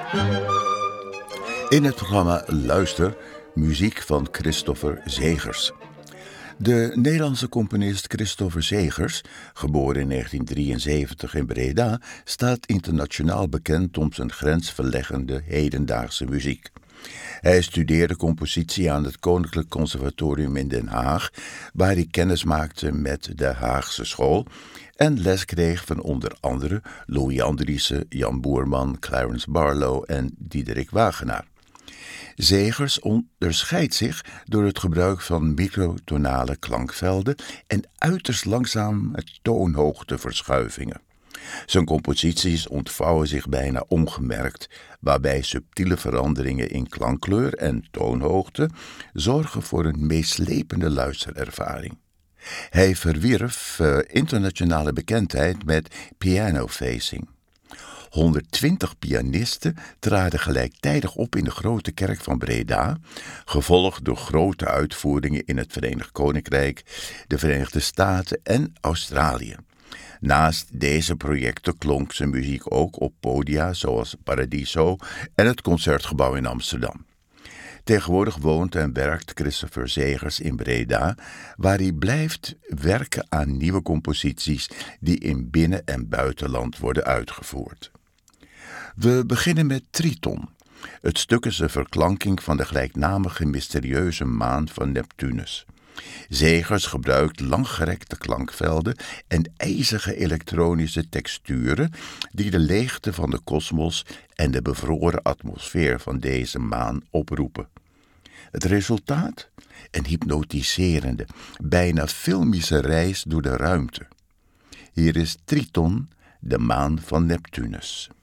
In het programma Luister, muziek van Christopher Zegers. De Nederlandse componist Christopher Zegers, geboren in 1973 in Breda, staat internationaal bekend om zijn grensverleggende hedendaagse muziek. Hij studeerde compositie aan het Koninklijk Conservatorium in Den Haag, waar hij kennis maakte met de Haagse school en les kreeg van onder andere Louis Andriessen, Jan Boerman, Clarence Barlow en Diederik Wagenaar. Zegers onderscheidt zich door het gebruik van microtonale klankvelden en uiterst langzame toonhoogteverschuivingen. Zijn composities ontvouwen zich bijna ongemerkt, waarbij subtiele veranderingen in klankkleur en toonhoogte zorgen voor een meeslepende luisterervaring. Hij verwierf internationale bekendheid met Piano Facing. 120 pianisten traden gelijktijdig op in de Grote Kerk van Breda, gevolgd door grote uitvoeringen in het Verenigd Koninkrijk, de Verenigde Staten en Australië. Naast deze projecten klonk zijn muziek ook op podia zoals Paradiso en het Concertgebouw in Amsterdam. Tegenwoordig woont en werkt Christopher Zegers in Breda, waar hij blijft werken aan nieuwe composities die in binnen- en buitenland worden uitgevoerd. We beginnen met Triton. Het stuk is een verklanking van de gelijknamige mysterieuze maan van Neptunus. Zegers gebruikt langgerekte klankvelden en ijzige elektronische texturen die de leegte van de kosmos en de bevroren atmosfeer van deze maan oproepen. Het resultaat? Een hypnotiserende, bijna filmische reis door de ruimte. Hier is Triton, de maan van Neptunus.